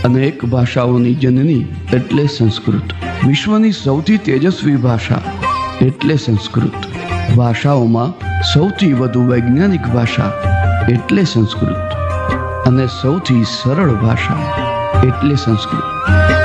અનેક ભાષાઓની જનની એટલે સંસ્કૃત. વિશ્વની સૌથી તેજસ્વી ભાષા એટલે સંસ્કૃત. ભાષાઓમાં સૌથી વધુ વૈજ્ઞાનિક ભાષા એટલે સંસ્કૃત. અને સૌથી સરળ ભાષા એટલે સંસ્કૃત.